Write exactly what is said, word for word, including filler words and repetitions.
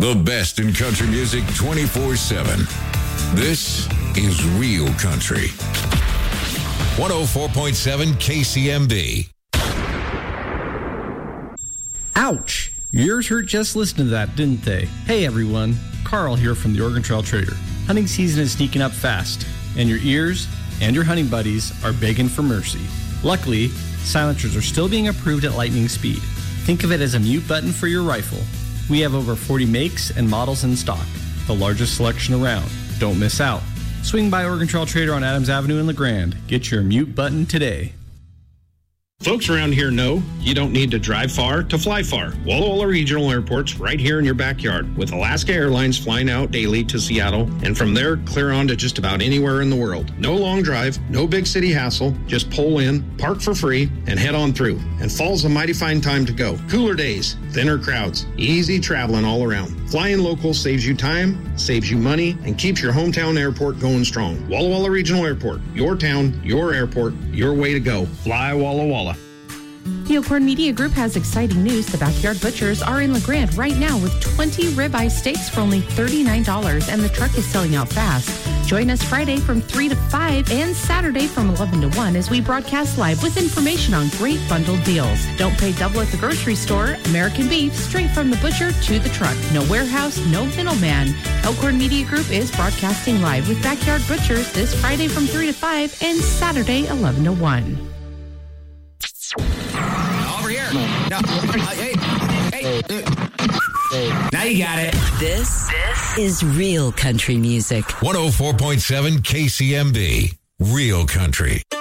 The best in country music twenty-four seven. This is Real Country. one oh four point seven K C M B. Ouch! Your ears hurt just listening to that, didn't they? Hey everyone, Carl here from the Oregon Trail Trader. Hunting season is sneaking up fast, and your ears and your hunting buddies are begging for mercy. Luckily, silencers are still being approved at lightning speed. Think of it as a mute button for your rifle. We have over forty makes and models in stock, the largest selection around. Don't miss out. Swing by Oregon Trail Trader on Adams Avenue in LeGrand. Get your mute button today. Folks around here know you don't need to drive far to fly far. Walla Walla Regional Airport's right here in your backyard, with Alaska Airlines flying out daily to Seattle, and from there clear on to just about anywhere in the world. No long drive, no big city hassle, just pull in, park for free, and head on through. And fall's a mighty fine time to go. Cooler days, thinner crowds, easy traveling all around. Flying local saves you time, saves you money, and keeps your hometown airport going strong. Walla Walla Regional Airport, your town, your airport, your way to go. Fly Walla Walla. The Ocorn Media Group has exciting news. The Backyard Butchers are in LeGrand right now with twenty ribeye steaks for only thirty-nine dollars, and the truck is selling out fast. Join us Friday from three to five and Saturday from eleven to one as we broadcast live with information on great bundled deals. Don't pay double at the grocery store. American beef straight from the butcher to the truck. No warehouse, no middleman. Elkhorn Media Group is broadcasting live with Backyard Butchers this Friday from three to five and Saturday eleven to one. Over here. No. Uh, hey. Hey. Hey. Now you got it. This, this is Real Country Music. one oh four point seven K C M B. Real Country.